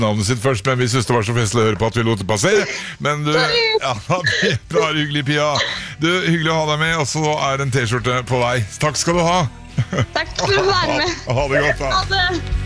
navnet sitt først, men vi synes det var så festlig å høre på at vi lot det passere. Men du, ja, det er bare hyggelig, Pia. Du, hyggelig å ha deg med, og så er en t-skjorte på vei. Takk skal du ha. Takk for å være med. Ha det godt, da. Ha det.